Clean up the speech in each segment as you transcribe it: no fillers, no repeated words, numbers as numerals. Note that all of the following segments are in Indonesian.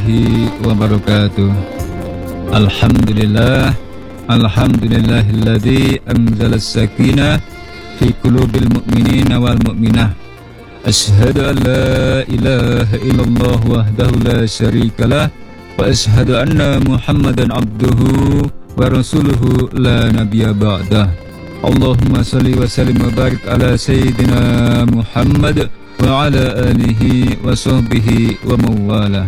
warahmatullahi wabarakatuh. Alhamdulillah, alhamdulillahilladzi anzala as-sakinah fi qulubil mu'minina wal mu'minah. Asyhadu an la ilaha illallah wahdahu la syarikalah wa asyhadu anna Muhammadan abduhu wa rasuluhu la nabiyya ba'dah. Allahumma salli wa sallim wa barik ala sayyidina Muhammad wa ala alihi wa sahbihi wa mawala.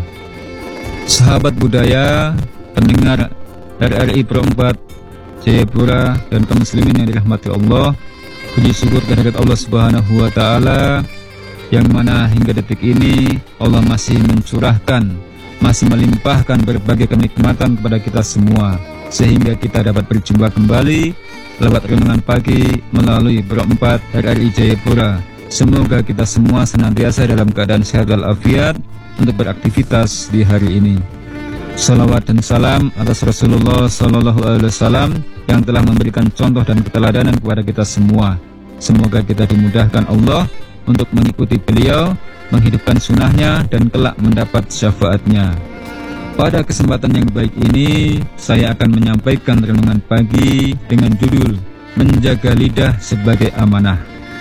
Sahabat budaya, pendengar RRI Pro 4 Jayapura dan kaum muslimin yang dirahmati Allah, puji syukur kehadirat Allah Subhanahu wa taala yang mana hingga detik ini Allah masih mencurahkan, masih melimpahkan berbagai kenikmatan kepada kita semua, sehingga kita dapat berjumpa kembali lewat renungan pagi melalui Pro 4 RRI Jayapura. Semoga kita semua senantiasa dalam keadaan sehat walafiat untuk beraktivitas di hari ini. Salawat dan salam atas Rasulullah Sallallahu Alaihi Wasallam yang telah memberikan contoh dan keteladanan kepada kita semua. Semoga kita dimudahkan Allah untuk mengikuti beliau, menghidupkan sunnahnya dan kelak mendapat syafaatnya. Pada kesempatan yang baik ini, saya akan menyampaikan renungan pagi dengan judul Menjaga Lidah Sebagai Amanah.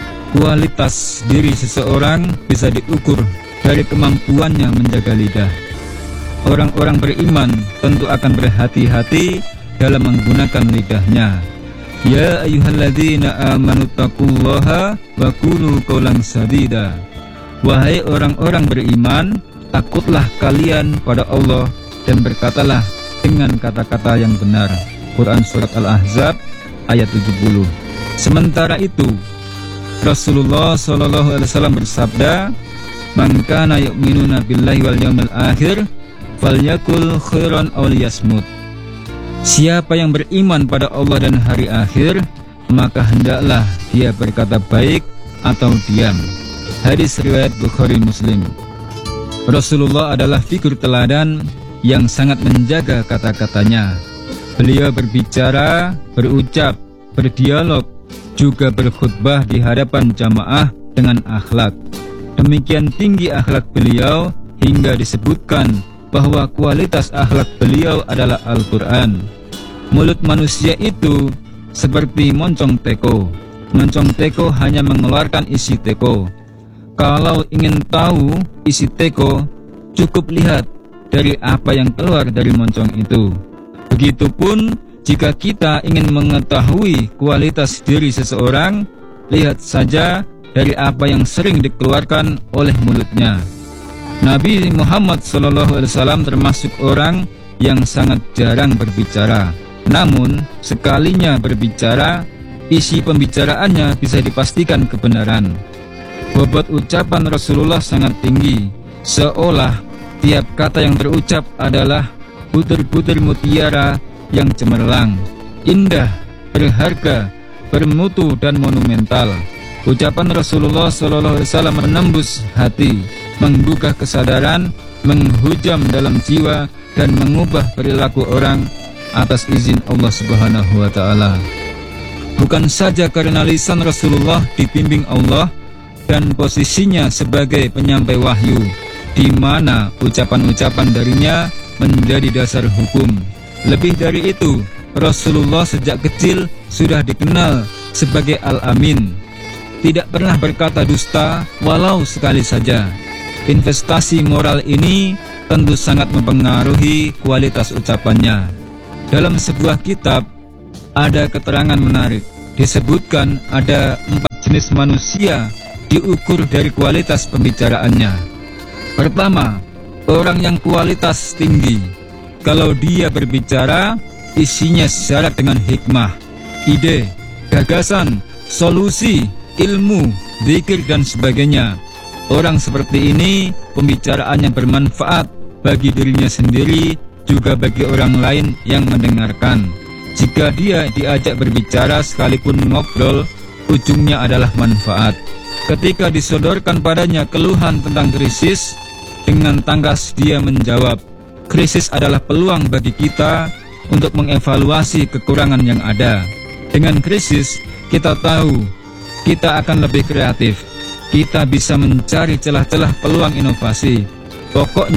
Kualitas diri seseorang bisa diukur dari kemampuannya menjaga lidah. Orang-orang beriman tentu akan berhati-hati dalam menggunakan lidahnya. Ya ayyuhalladzina amanu taqullaha wa qulu qawlan sadida. Wahai orang-orang beriman, takutlah kalian pada Allah dan berkatalah dengan kata-kata yang benar. Quran Surat Al-Ahzab ayat 70. Sementara itu, Rasulullah SAW bersabda, "Man kana yu'minuna billahi wal yawmil akhir falyakul khairan aw liyasmut." Siapa yang beriman pada Allah dan hari akhir, maka hendaklah dia berkata baik atau diam. Hadis riwayat Bukhari Muslim. Rasulullah adalah figur teladan yang sangat menjaga kata-katanya. Beliau berbicara, berucap, berdialog, juga berkhutbah di hadapan jamaah dengan akhlak. Demikian tinggi akhlak beliau hingga disebutkan bahwa kualitas akhlak beliau adalah Al-Quran. Mulut manusia itu seperti moncong teko. Moncong teko hanya mengeluarkan isi teko. Kalau ingin tahu isi teko, cukup lihat dari apa yang keluar dari moncong itu. Begitupun jika kita ingin mengetahui kualitas diri seseorang, lihat saja dari apa yang sering dikeluarkan oleh mulutnya. Nabi Muhammad SAW termasuk orang yang sangat jarang berbicara. Namun, sekalinya berbicara, isi pembicaraannya bisa dipastikan kebenaran. Bobot ucapan Rasulullah sangat tinggi, seolah tiap kata yang terucap adalah butir-butir mutiara yang cemerlang, indah, berharga, bermutu dan monumental. Ucapan Rasulullah SAW menembus hati, menggugah kesadaran, menghujam dalam jiwa dan mengubah perilaku orang atas izin Allah Subhanahu wa taala. Bukan saja karena lisan Rasulullah dibimbing Allah dan posisinya sebagai penyampai wahyu, di mana ucapan-ucapan darinya menjadi dasar hukum. Lebih dari itu, Rasulullah sejak kecil sudah dikenal sebagai Al-Amin. Tidak pernah berkata dusta walau sekali saja. Investasi moral ini tentu sangat mempengaruhi kualitas ucapannya. Dalam sebuah kitab ada keterangan menarik. Disebutkan ada 4 jenis manusia diukur dari kualitas pembicaraannya. Pertama, orang yang kualitas tinggi. Kalau dia berbicara, isinya syarat dengan hikmah, ide, gagasan, solusi, ilmu, zikir dan sebagainya. Orang seperti ini pembicaraannya bermanfaat bagi dirinya sendiri, juga bagi orang lain yang mendengarkan. Jika dia diajak berbicara sekalipun ngobrol, ujungnya adalah manfaat. Ketika disodorkan padanya keluhan tentang krisis, dengan tangkas dia menjawab, krisis adalah peluang bagi kita untuk mengevaluasi kekurangan yang ada. Dengan krisis, kita tahu kita akan lebih kreatif. Kita bisa mencari celah-celah peluang inovasi. Pokoknya,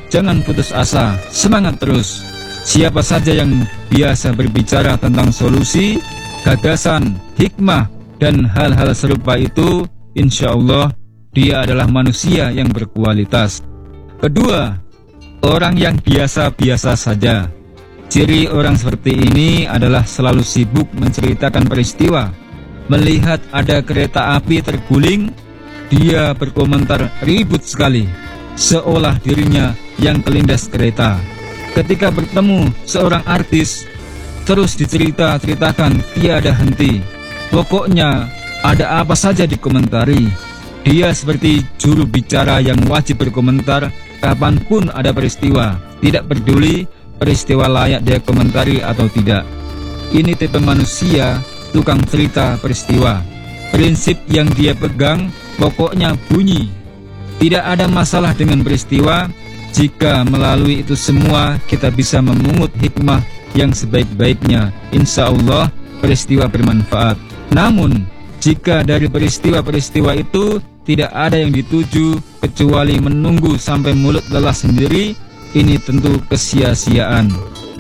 jangan putus asa, semangat terus. Siapa saja yang biasa berbicara tentang solusi, gagasan, hikmah, dan hal-hal serupa itu, insya Allah dia adalah manusia yang berkualitas. Kedua, orang yang biasa-biasa saja. Ciri orang seperti ini adalah selalu sibuk menceritakan peristiwa. Melihat ada kereta api terguling, dia berkomentar ribut sekali, seolah dirinya yang kelindas kereta. Ketika bertemu seorang artis, terus diceritakan tiada henti. Pokoknya ada apa saja dikomentari. Dia seperti juru bicara yang wajib berkomentar kapanpun ada peristiwa, tidak peduli peristiwa layak dia komentari atau tidak. Ini tipe manusia tukang cerita peristiwa. Prinsip yang dia pegang pokoknya bunyi, tidak ada masalah dengan peristiwa. Jika melalui itu semua kita bisa memungut hikmah yang sebaik-baiknya, insya Allah peristiwa bermanfaat. Namun jika dari peristiwa-peristiwa itu tidak ada yang dituju kecuali menunggu sampai mulut lelah sendiri, ini tentu kesia-siaan.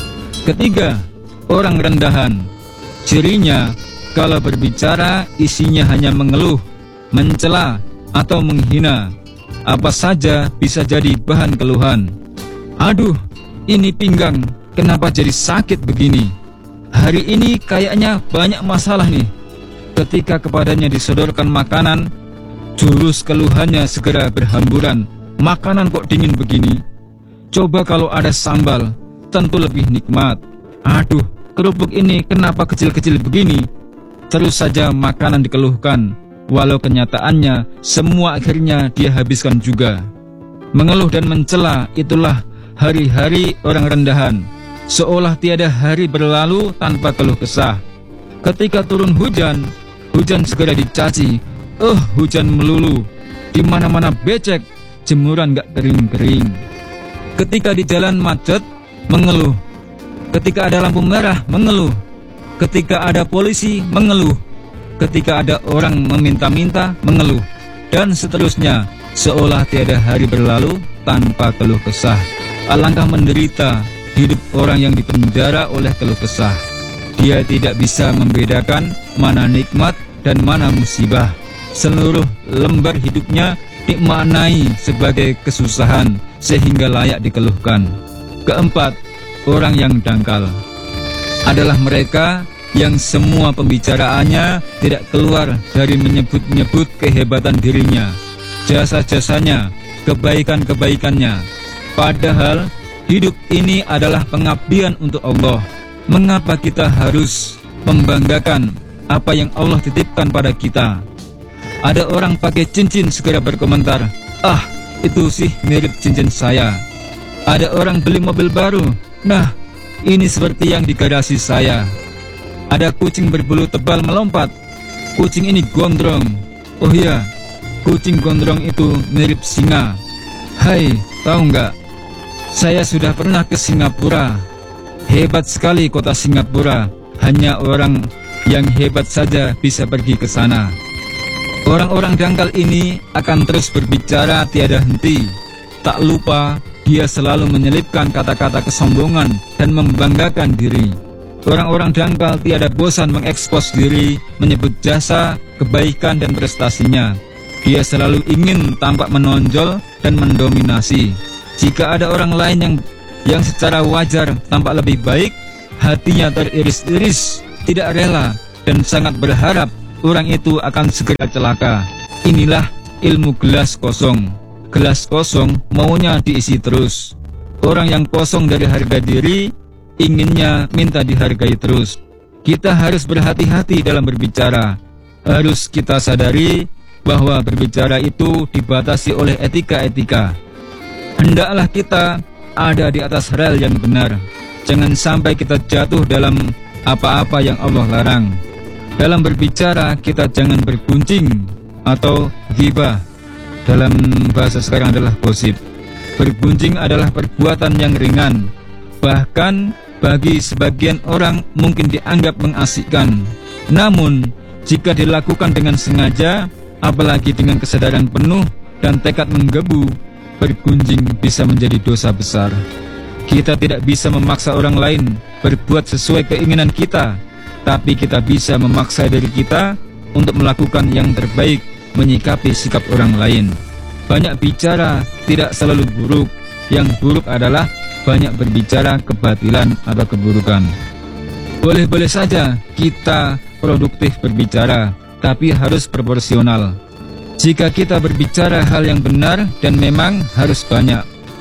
Ketiga, orang rendahan. Cirinya kalau berbicara isinya hanya mengeluh, mencela, atau menghina. Apa saja bisa jadi bahan keluhan. Aduh, ini pinggang kenapa jadi sakit begini? Hari ini kayaknya banyak masalah nih. Ketika kepadanya disodorkan makanan, jurus keluhannya segera berhamburan. Makanan kok dingin begini? Coba kalau ada sambal, tentu lebih nikmat. Aduh, kerupuk ini kenapa kecil-kecil begini? Terus saja makanan dikeluhkan, walau kenyataannya semua akhirnya dia habiskan juga. Mengeluh dan mencela itulah hari-hari orang rendahan, seolah tiada hari berlalu tanpa keluh kesah. Ketika turun hujan, hujan segera dicaci. Hujan melulu, di mana-mana becek, jemuran gak kering-kering. Ketika di jalan macet, mengeluh. Ketika ada lampu merah, mengeluh. Ketika ada polisi, mengeluh. Ketika ada orang meminta-minta, mengeluh. Dan seterusnya, seolah tiada hari berlalu tanpa keluh kesah. Alangkah menderita hidup orang yang dipenjara oleh keluh kesah. Dia tidak bisa membedakan mana nikmat dan mana musibah. Seluruh lembar hidupnya dimaknai sebagai kesusahan sehingga layak dikeluhkan. Keempat, orang yang dangkal adalah mereka yang semua pembicaraannya tidak keluar dari menyebut-nyebut kehebatan dirinya, jasa-jasanya, kebaikan-kebaikannya. Padahal hidup ini adalah pengabdian untuk Allah. Mengapa kita harus membanggakan apa yang Allah titipkan pada kita? Ada orang pakai cincin segera berkomentar, itu sih mirip cincin saya. Ada orang beli mobil baru, nah ini seperti yang di garasi saya. Ada kucing berbulu tebal melompat, kucing ini gondrong. Oh iya, kucing gondrong itu mirip singa. Hai, tahu nggak? Saya sudah pernah ke Singapura. Hebat sekali kota Singapura. Hanya orang yang hebat saja bisa pergi ke sana. Orang-orang dangkal ini akan terus berbicara tiada henti. Tak lupa, dia selalu menyelipkan kata-kata kesombongan dan membanggakan diri. Orang-orang dangkal tiada bosan mengekspos diri, menyebut jasa, kebaikan dan prestasinya. Dia selalu ingin tampak menonjol dan mendominasi. Jika ada orang lain yang secara wajar tampak lebih baik, hatinya teriris-iris, tidak rela, dan sangat berharap orang itu akan segera celaka. Inilah ilmu gelas kosong. Gelas kosong maunya diisi terus. Orang yang kosong dari harga diri inginnya minta dihargai terus. Kita harus berhati-hati dalam berbicara. Harus kita sadari bahwa berbicara itu dibatasi oleh etika-etika. Hendaklah kita ada di atas rel yang benar. Jangan sampai kita jatuh dalam apa-apa yang Allah larang. Dalam berbicara kita jangan bergunjing atau ghibah. Dalam bahasa sekarang adalah gosip. Bergunjing adalah perbuatan yang ringan. Bahkan bagi sebagian orang mungkin dianggap mengasihkan. Namun jika dilakukan dengan sengaja, apalagi dengan kesadaran penuh dan tekad menggebu, bergunjing bisa menjadi dosa besar. Kita tidak bisa memaksa orang lain berbuat sesuai keinginan kita, tapi kita bisa memaksa diri kita untuk melakukan yang terbaik menyikapi sikap orang lain. Banyak bicara tidak selalu buruk, yang buruk adalah banyak berbicara kebatilan atau keburukan. Boleh-boleh saja kita produktif berbicara, tapi harus proporsional. Jika kita berbicara hal yang benar dan memang harus banyak,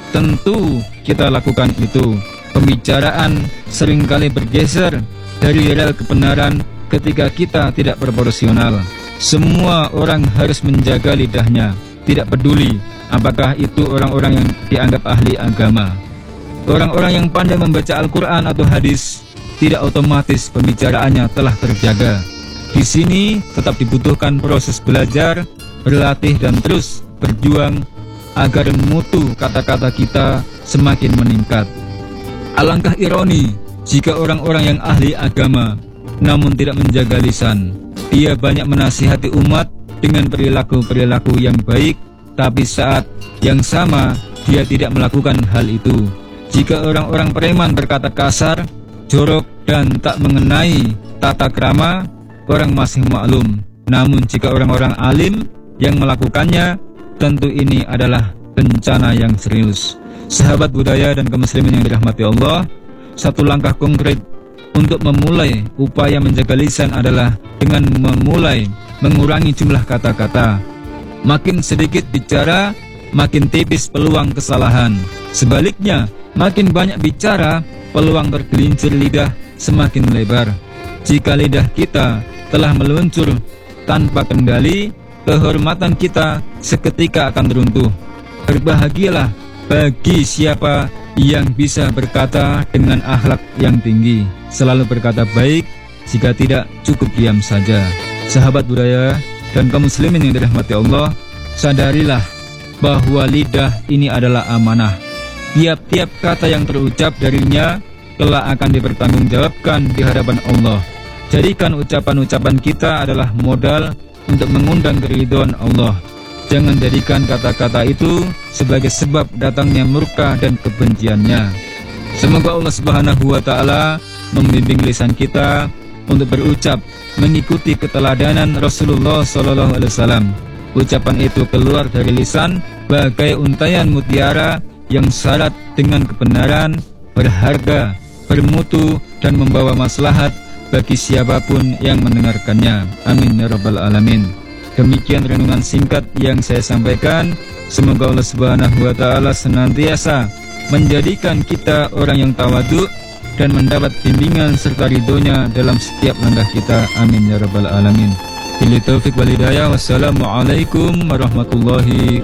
tentu kita lakukan itu. Pembicaraan seringkali bergeser dari rel kebenaran ketika kita tidak proporsional. Semua orang harus menjaga lidahnya, tidak peduli apakah itu orang-orang yang dianggap ahli agama. Orang-orang yang pandai membaca Al-Quran atau hadis, tidak otomatis pembicaraannya telah terjaga. Di sini tetap dibutuhkan proses belajar, berlatih dan terus berjuang agar mutu kata-kata kita semakin meningkat. Alangkah ironi jika orang-orang yang ahli agama namun tidak menjaga lisan. Dia banyak menasihati umat dengan perilaku-perilaku yang baik, tapi saat yang sama dia tidak melakukan hal itu. Jika orang-orang preman berkata kasar, jorok dan tak mengenai tata krama, orang masih maklum. Namun jika orang-orang alim yang melakukannya, tentu ini adalah bencana yang serius. Sahabat budaya dan kaum muslimin yang dirahmati Allah, satu langkah konkret untuk memulai upaya menjaga lisan adalah dengan memulai mengurangi jumlah kata-kata. Makin sedikit bicara, makin tipis peluang kesalahan. Sebaliknya, makin banyak bicara, peluang tergelincir lidah semakin lebar. Jika lidah kita telah meluncur tanpa kendali, kehormatan kita seketika akan runtuh. Berbahagialah bagi siapa yang bisa berkata dengan akhlak yang tinggi, selalu berkata baik, jika tidak cukup diam saja. Sahabat budaya dan kaum muslimin yang dirahmati Allah, sadarilah bahwa lidah ini adalah amanah. Tiap-tiap kata yang terucap darinya kelak akan dipertanggungjawabkan di hadapan Allah. Jadikan ucapan-ucapan kita adalah modal untuk mengundang keridhaan Allah. Jangan jadikan kata-kata itu sebagai sebab datangnya murka dan kebenciannya. Semoga Allah Subhanahu wa Ta'ala membimbing lisan kita untuk berucap mengikuti keteladanan Rasulullah SAW. Ucapan itu keluar dari lisan bagai untaian mutiara yang syarat dengan kebenaran, berharga, bermutu, dan membawa maslahat bagi siapapun yang mendengarkannya. Amin ya rabbal alamin. Demikian renungan singkat yang saya sampaikan. Semoga Allah Subhanahu wa Ta'ala senantiasa menjadikan kita orang yang tawadhu dan mendapat bimbingan serta ridhonya dalam setiap langkah kita. Amin ya rabbal alamin. Billahi taufiq wal hidayah. Wassalamualaikum warahmatullahi